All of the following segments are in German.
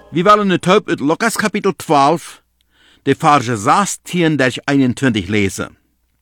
Wir wollen nu taub uit Lukas Kapitel 12, de Verse 16 bis 21 lesen.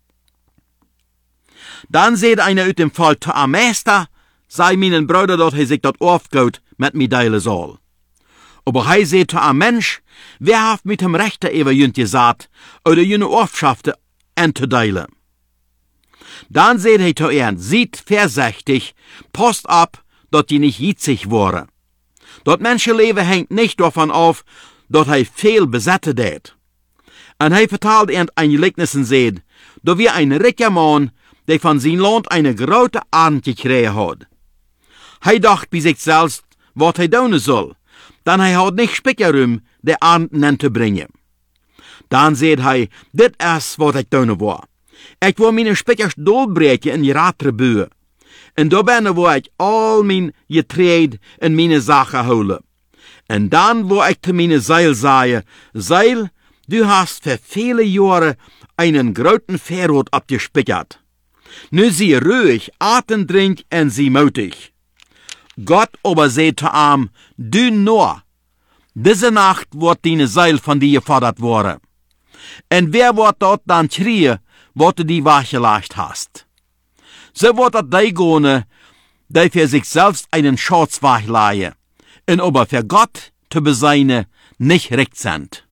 Dann seht einer uit dem Volk zu am Meister, sei meinen Bruder, dat hij sich dat aufgeht, mit mir deilen soll. Aber hij seht zu am Mensch, wer haft mit dem Rechter über jünt gesagt, oder jüne Orfschaften entzudeilen. Dann seht hij zu ihren, sieht vorsichtig, passt ab, dat die nicht jitzig worden. Dat Menschenleben hängt nicht davon auf, dat hij viel besetzen deed. En hij vertelt in ein Gleichnis en seht, dat wir ein reicher Mann, der von sein Land eine große Ernte gekriegt hat. Hij dacht bei sich selbst, wat hij doen soll, dan hij had nicht Spickerum, de Ernten in te brengen. Dan seht hij, dit is wat ik doen wil. Ik wil mijn Spickers dolbreken in jaratere buur. En daarbij wil ik al mijn getreed en mijn zaken houden. En dan wil ik te mijn Zeil zeggen, Zeil, du hast für viele Jahre einen großen Verrot abgespickert. Nu sie ruhig, atemdrink en sie mutig. Gott aber seht zu ihm, du nur, diese Nacht wird deine Seil von dir gefordert worden. En wer wird dort dann schreien, was du die wachgelegt hast? So wird das die gehen, die für sich selbst einen Schatz wachleihen, und aber für Gott zu beseine nicht recht sind.